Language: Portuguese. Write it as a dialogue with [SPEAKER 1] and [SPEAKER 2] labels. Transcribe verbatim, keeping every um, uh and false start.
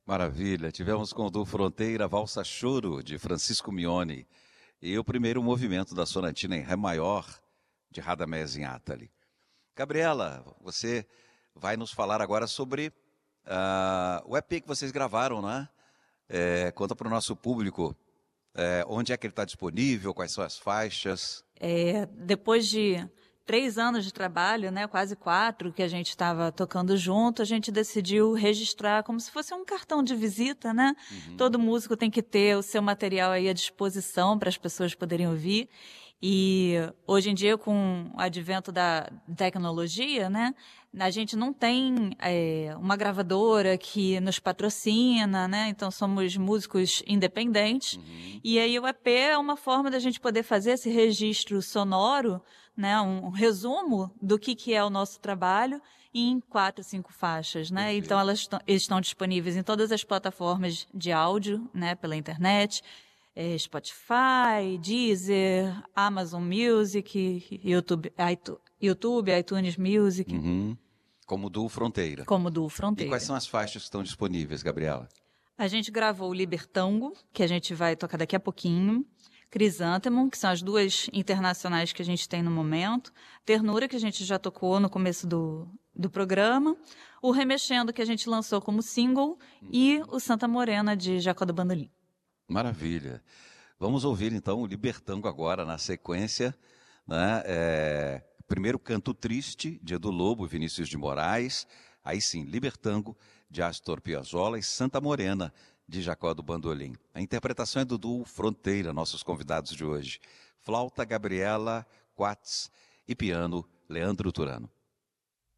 [SPEAKER 1] Maravilha. Tivemos com o Du Fronteira, Valsa Choro, de Francisco Mione, e o primeiro movimento da sonatina em Ré maior, de Radamés Inátali. Gabriela, você vai nos falar agora sobre uh, o E P que vocês gravaram, né? É, conta para o nosso público é, onde é que ele está disponível, quais são as faixas.
[SPEAKER 2] É, depois de três anos de trabalho, né, quase quatro, que a gente estava tocando junto, a gente decidiu registrar como se fosse um cartão de visita, né? Uhum. Todo músico tem que ter o seu material aí à disposição para as pessoas poderem ouvir. E hoje em dia, com o advento da tecnologia, né, a gente não tem é, uma gravadora que nos patrocina, né? Então somos músicos independentes. Uhum. E aí o E P é uma forma da gente poder fazer esse registro sonoro, né? Um, um resumo do que, que é o nosso trabalho em quatro, cinco faixas, né? Perfeito. Então elas estão disponíveis em todas as plataformas de áudio, né? Pela internet. É, Spotify, Deezer, Amazon Music, YouTube, iTunes, YouTube, iTunes Music.
[SPEAKER 1] Uhum. Como Du Fronteira.
[SPEAKER 2] Como Du Fronteira.
[SPEAKER 1] E quais são as faixas que estão disponíveis, Gabriela?
[SPEAKER 2] A gente gravou o Libertango, que a gente vai tocar daqui a pouquinho. Crisântemo, que são as duas internacionais que a gente tem no momento. Ternura, que a gente já tocou no começo do, do programa. O Remexendo, que a gente lançou como single. Uhum. E o Santa Morena, de Jacó do Bandolim.
[SPEAKER 1] Maravilha. Vamos ouvir, então, o Libertango agora, na sequência, né? É, primeiro Canto Triste, de Edu Lobo e Vinícius de Moraes. Aí sim, Libertango, de Astor Piazzolla, e Santa Morena, de Jacó do Bandolim. A interpretação é do Du Fronteira, nossos convidados de hoje. Flauta, Gabriela Quatz, e piano, Leandro Turano.